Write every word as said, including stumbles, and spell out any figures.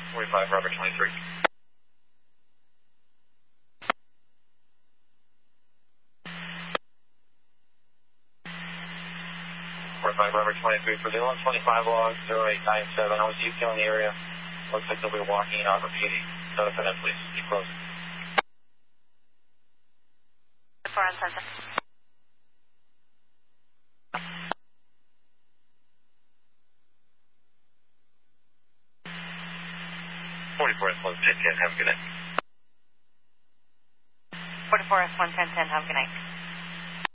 forty-five, Robert twenty-three. forty-five, Robert twenty-three, for the one twenty-five log, zero eight nine seven, I was detailing the area. Looks like they'll be walking out repeating. Notify them, please. Keep closing. four on Sunset. forty-four S one ten ten, have a good night. forty-four S one ten ten, have a good night.